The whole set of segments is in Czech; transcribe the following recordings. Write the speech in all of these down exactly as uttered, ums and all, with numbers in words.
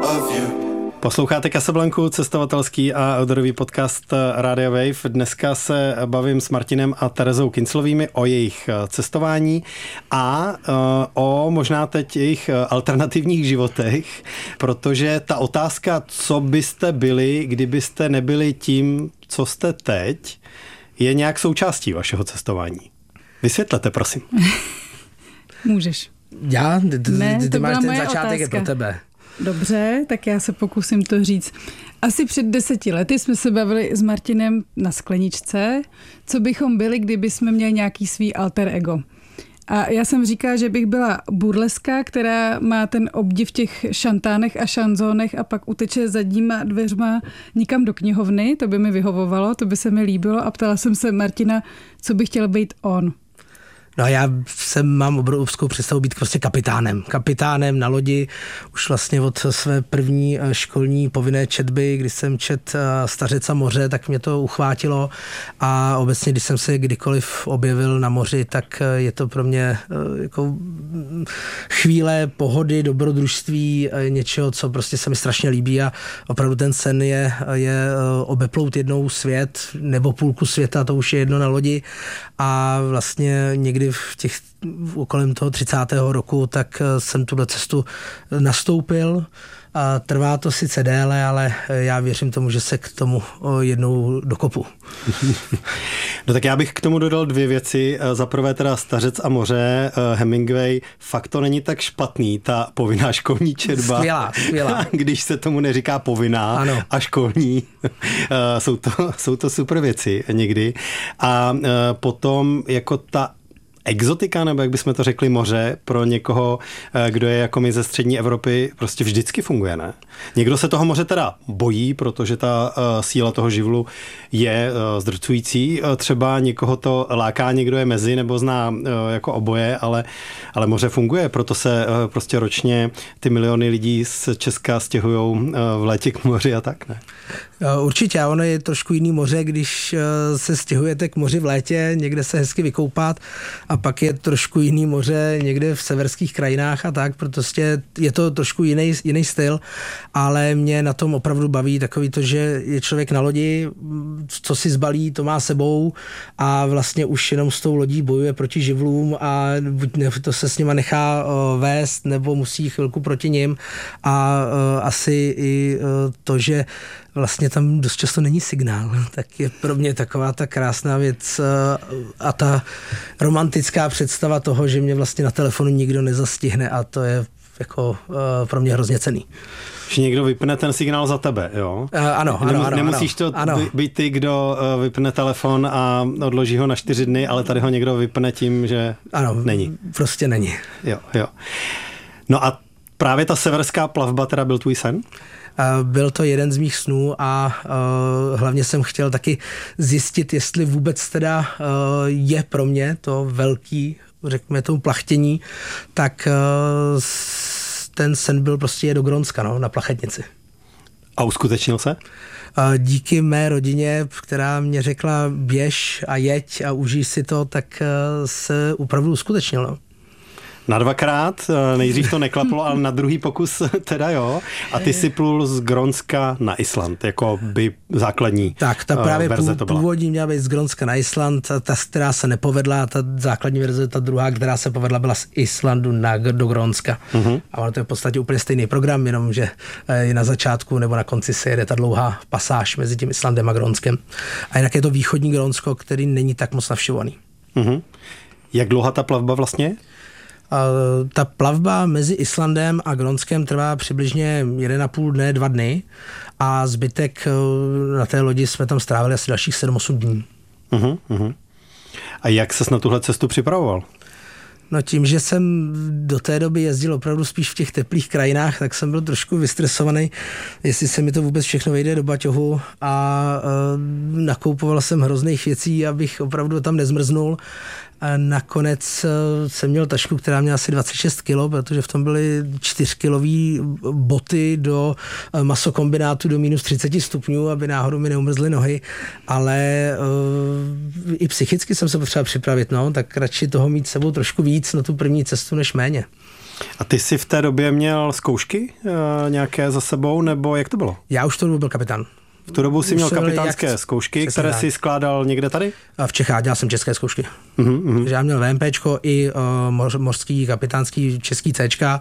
Posloucháte Casablanku, cestovatelský a outdoorový podcast Radio Wave. Dneska se bavím s Martinem a Terezou Kinclovými o jejich cestování a o možná teď jejich alternativních životech, protože ta otázka, co byste byli, kdybyste nebyli tím, co jste teď, je nějak součástí vašeho cestování. Vysvětlete, prosím. Můžeš. Já? Ty, ty, ne, ty, ty máš ten začátek otázka. Je pro tebe. Dobře, tak já se pokusím to říct. Asi před deseti lety jsme se bavili s Martinem na skleničce, co bychom byli, kdyby jsme měli nějaký svý alter ego. A já jsem říkala, že bych byla burleska, která má ten obdiv v těch šantánech a šanzónech a pak uteče zadníma dveřma nikam do knihovny, to by mi vyhovovalo, to by se mi líbilo a ptala jsem se Martina, co by chtěl být on. No já jsem, mám obrovskou představu být prostě kapitánem. Kapitánem na lodi už vlastně od své první školní povinné četby, když jsem čet Stařec a moře, tak mě to uchvátilo a obecně, když jsem se kdykoliv objevil na moři, tak je to pro mě jako chvíle pohody, dobrodružství, něčeho, co prostě se mi strašně líbí a opravdu ten sen je, je obeplout jednou svět nebo půlku světa, to už je jedno na lodi a vlastně někdy v těch kolem toho třicátého roku, tak jsem tuhle cestu nastoupil. A trvá to sice déle, ale já věřím tomu, že se k tomu jednou dokopu. No tak já bych k tomu dodal dvě věci. Za prvé teda Stařec a moře, Hemingway, fakt to není tak špatný, ta povinná školní četba. Skvělá, skvělá. Když se tomu neříká povinná ano. a školní. jsou, to, jsou to super věci někdy. A potom jako ta exotika, nebo jak bychom to řekli, moře pro někoho, kdo je jako my ze střední Evropy, prostě vždycky funguje, ne? Někdo se toho moře teda bojí, protože ta uh, síla toho živlu je uh, zdrcující. Uh, třeba někoho to láká, někdo je mezi, nebo zná uh, jako oboje, ale, ale moře funguje, proto se uh, prostě ročně ty miliony lidí z Česka stěhujou uh, v létě k moři a tak, ne? Určitě, ono je trošku jiný moře, když se stěhujete k moři v létě, někde se hezky vykoupat a pak je trošku jiný moře někde v severských krajinách a tak, protože je to trošku jiný, jiný styl, ale mě na tom opravdu baví takový to, že je člověk na lodi, co si zbalí, to má sebou a vlastně už jenom s tou lodí bojuje proti živlům a buď to se s nima nechá vést, nebo musí chvilku proti nim a asi i to, že vlastně tam dost často není signál, tak je pro mě taková ta krásná věc a ta romantická představa toho, že mě vlastně na telefonu nikdo nezastihne a to je jako pro mě hrozně cenný. Že někdo vypne ten signál za tebe, jo? Uh, ano, ano, ano. Nemusíš to ano. být ty, kdo vypne telefon a odloží ho na čtyři dny, ale tady ho někdo vypne tím, že ano, není. Prostě není. Jo, jo. No a právě ta severská plavba teda byl tvůj sen? Byl to jeden z mých snů a uh, hlavně jsem chtěl taky zjistit, jestli vůbec teda uh, je pro mě to velký, řekněme tomu plachtění, tak uh, ten sen byl prostě je do Grónska, no, na plachetnici. A uskutečnil se? Uh, díky mé rodině, která mě řekla běž a jeď a užij si to, tak uh, se opravdu uskutečnilo. No. Na dvakrát, nejdřív to neklaplo, ale na druhý pokus teda jo. A ty si plul z Grónska na Island, jako by základní Tak, ta právě verze to byla. Původní měla být z Grónska na Island, ta, která se nepovedla, ta základní verze, ta druhá, která se povedla, byla z Islandu na, do Grónska. Uh-huh. A ono to je v podstatě úplně stejný program, jenom že na začátku nebo na konci se jede ta dlouhá pasáž mezi tím Islandem a Grónskem. A jinak je to východní Grónsko, který není tak moc navštěvovaný. Uh-huh. Jak dlouhá ta plavba vlastně? Uh, ta plavba mezi Islandem a Grónskem trvá přibližně jeden a půl dne, dva dny a zbytek uh, na té lodi jsme tam strávili asi dalších sedm osm dní. Uh-huh, uh-huh. A jak ses na tuhle cestu připravoval? No tím, že jsem do té doby jezdil opravdu spíš v těch teplých krajinách, tak jsem byl trošku vystresovaný, jestli se mi to vůbec všechno vejde do baťohu a uh, nakoupoval jsem hrozných věcí, abych opravdu tam nezmrznul. A nakonec jsem měl tašku, která měla asi dvacet šest kilo, protože v tom byly čtyřkilový boty do masokombinátu do minus třicet stupňů, aby náhodou mi neumrzly nohy, ale uh, i psychicky jsem se potřeboval připravit, no, tak radši toho mít s sebou trošku víc na tu první cestu, než méně. A ty jsi v té době měl zkoušky e, nějaké za sebou, nebo jak to bylo? Já už v tu dobu byl kapitán. V tu dobu jsi měl kapitánské jak... zkoušky, které jsi skládal někde tady? V Čechách dělal jsem české zkoušky. Uh-huh, uh-huh. Takže já měl VMPčko i uh, mořský, kapitánský, český Cčka.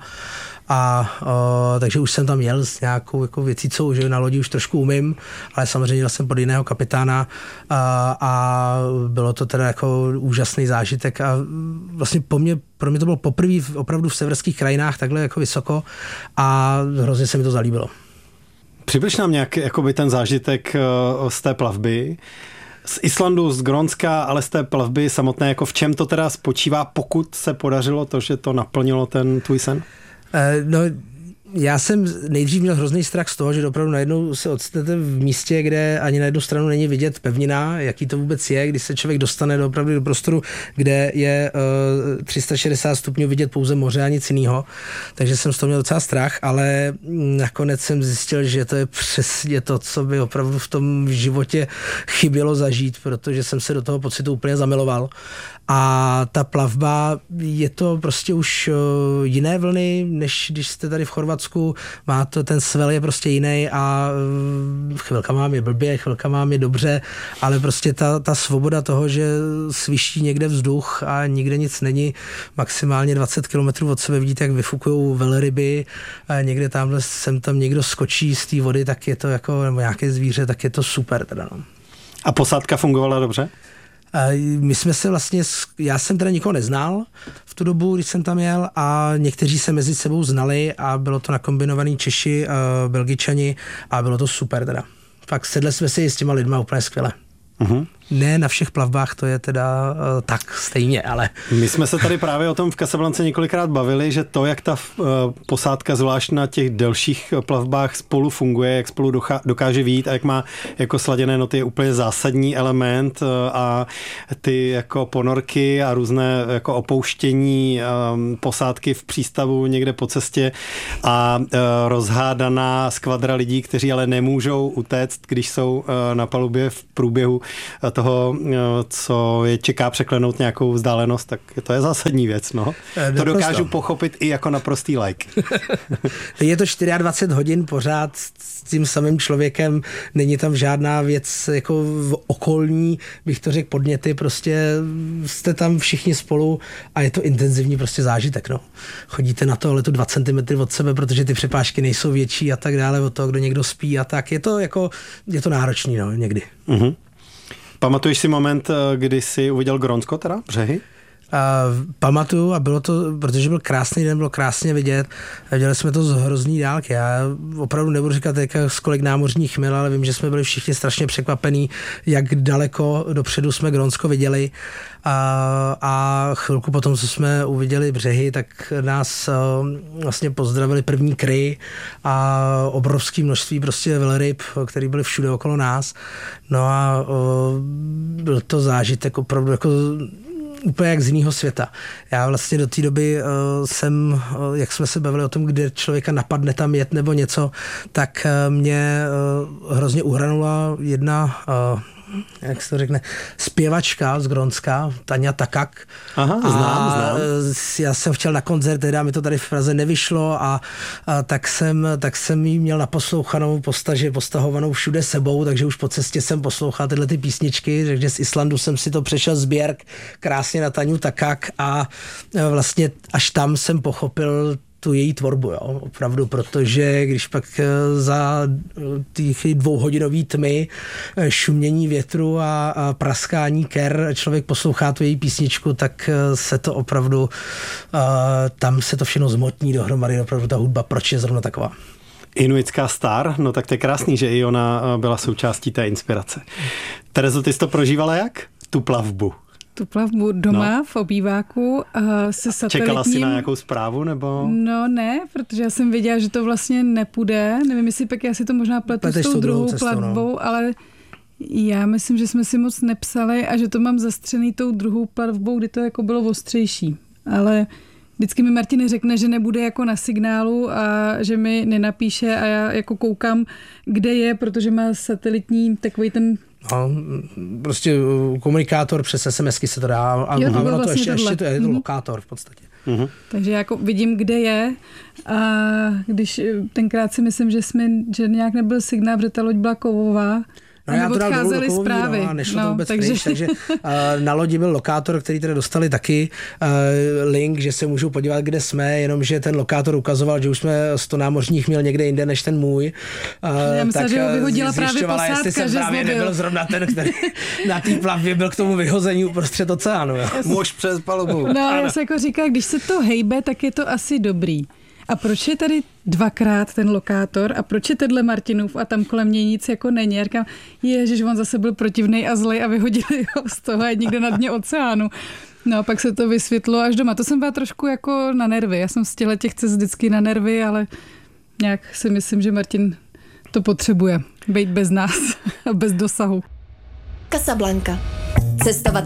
A uh, takže už jsem tam jel s nějakou jako věcí, co už na lodi už trošku umím, ale samozřejmě jel jsem pod jiného kapitána a, a bylo to teda jako úžasný zážitek a vlastně po mně, pro mě to bylo poprvé opravdu v severských krajinách takhle jako vysoko a hrozně se mi to zalíbilo. Přibliž nám nějak jakoby ten zážitek z té plavby, z Islandu, z Grónska, ale z té plavby samotné, jako v čem to teda spočívá, pokud se podařilo to, že to naplnilo ten tvůj sen? No, já jsem nejdřív měl hrozný strach z toho, že opravdu najednou se odstanete v místě, kde ani na jednu stranu není vidět pevnina, jaký to vůbec je, když se člověk dostane do, opravdu do prostoru, kde je uh, tři sta šedesát stupňů vidět pouze moře a nic jiného. Takže jsem z toho měl docela strach, ale nakonec jsem zjistil, že to je přesně to, co by opravdu v tom životě chybělo zažít, protože jsem se do toho pocitu úplně zamiloval. A ta plavba, je to prostě už uh, jiné vlny, než když jste tady v Chorvatsku, má to, ten svel je prostě jiný a uh, chvilka mám je blbě, chvilka mám je dobře, ale prostě ta, ta svoboda toho, že sviští někde vzduch a nikde nic není, maximálně dvacet kilometrů od sebe vidíte, jak vyfukujou velryby, a někde tamhle sem tam někdo skočí z té vody, tak je to jako, nebo nějaké zvíře, tak je to super teda, no. A posádka fungovala dobře? My jsme se vlastně, já jsem teda nikoho neznal v tu dobu, když jsem tam jel a někteří se mezi sebou znali a bylo to nakombinovaný Češi, Belgičani a bylo to super teda. Fakt sedli jsme si s těma lidma úplně skvěle. Uh-huh. Ne na všech plavbách to je teda uh, tak stejně, ale... My jsme se tady právě o tom v Casablance několikrát bavili, že to, jak ta uh, posádka zvlášť na těch delších plavbách spolu funguje, jak spolu dochá, dokáže vyjít a jak má jako sladěné noty, je úplně zásadní element uh, a ty jako ponorky a různé jako opouštění um, posádky v přístavu někde po cestě a uh, rozhádaná skvadra lidí, kteří ale nemůžou utéct, když jsou uh, na palubě v průběhu toho, co je čeká překlenout nějakou vzdálenost, tak to je zásadní věc, no. To dokážu pochopit i jako naprostý like. Je to dvacet čtyři hodin pořád s tím samým člověkem, není tam žádná věc jako okolní, bych to řekl, podněty, prostě jste tam všichni spolu a je to intenzivní prostě zážitek, no. Chodíte na to letu dva centimetry od sebe, protože ty přepážky nejsou větší a tak dále, od toho, kdo někdo spí a tak, je to jako, je to náročný, no, někdy. Mhm. Pamatuješ si moment, kdy jsi uviděl Grónsko, teda břehy? A pamatuju a bylo to, protože byl krásný den, bylo krásně vidět. Viděli jsme to z hrozný dálky. Já opravdu nebudu říkat teďka z kolik námořních mil, ale vím, že jsme byli všichni strašně překvapení, jak daleko dopředu jsme Grónsko viděli. A, a chvilku potom, co jsme uviděli břehy, tak nás vlastně pozdravili první kry a obrovské množství prostě velryb, který byly všude okolo nás. No a o, byl to zážitek opravdu jako úplně jak z jiného světa. Já vlastně do té doby uh, jsem, uh, jak jsme se bavili o tom, kde člověka napadne tam jet nebo něco, tak uh, mě uh, hrozně uhranula jedna uh, jak se to řekne, zpěvačka z Grónska, Tanja Takak. Aha, znám, a znám. Já jsem chtěl na koncert, teda mi to tady v Praze nevyšlo a, a tak jsem, tak jsem jí měl naposlouchanou, postaže, postahovanou všude sebou, takže už po cestě jsem poslouchal tyhle ty písničky, takže z Islandu jsem si to přešel z Björk krásně na Taňu Takak a vlastně až tam jsem pochopil tu její tvorbu, jo, opravdu, protože když pak za těch dvouhodinový tmy, šumění větru a, a praskání ker člověk poslouchá tu její písničku, tak se to opravdu, uh, tam se to všechno zmotní dohromady, opravdu ta hudba, proč je zrovna taková. Inuitská star, no tak to je krásný, že i ona byla součástí té inspirace. Terezo, ty jsi to prožívala jak? Tu plavbu? Tu plavbu doma no. v obýváku uh, se satelitním... Čekala jsi na nějakou zprávu, nebo? No ne, protože já jsem věděla, že to vlastně nepůjde. Nevím, jestli pak já si to možná pletu s tou druhou cestou, plavbou, no. Ale já myslím, že jsme si moc nepsali a že to mám zastřený tou druhou plavbou, kdy to jako bylo ostřejší. Ale vždycky mi Martin řekne, že nebude jako na signálu a že mi nenapíše a já jako koukám, kde je, protože má satelitní takový ten No, prostě komunikátor přes SMSky se to dá. A, jo, to a ono vlastně to ještě, ještě to je mm-hmm. lokátor v podstatě. Mm-hmm. Takže jako vidím, kde je a když tenkrát si myslím, že jsme, že nějak nebyl signál, protože ta loď byla kovová, No já to dal dolů do Kovový, zprávy. No, a nešlo no, to vůbec takže... pryč, takže uh, na lodi byl lokátor, který teda dostali taky uh, link, že se můžou podívat, kde jsme, jenomže ten lokátor ukazoval, že už jsme sto námořních měl někde jinde než ten můj. Uh, já myslím, tak že ho vyhodila právě posádka, jestli jsem že právě zlobil. nebyl zrovna ten, který na té plavbě byl k tomu vyhození uprostřed oceánu. Muž přes palubu. No, já se jako říkám, když se to hejbe, tak je to asi dobrý. A proč je tady dvakrát ten lokátor a proč je tenhle Martinův a tam kolem něj nic jako není? Já říkám, ježiš, on zase byl protivnej a zlej a vyhodili ho z toho a někde na dně oceánu. No a pak se to vysvětlo až doma. To jsem byla trošku jako na nervy. Já jsem z těchto těch cest vždycky na nervy, ale nějak si myslím, že Martin to potřebuje. Být bez nás a bez dosahu. Casablanca. Cestovat